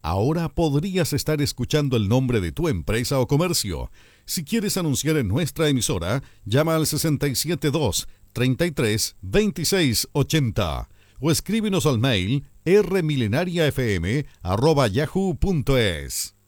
Ahora podrías estar escuchando el nombre de tu empresa o comercio. Si quieres anunciar en nuestra emisora, llama al 672 33 26 80 o escríbenos al mail rmilenariafm@yahoo.es.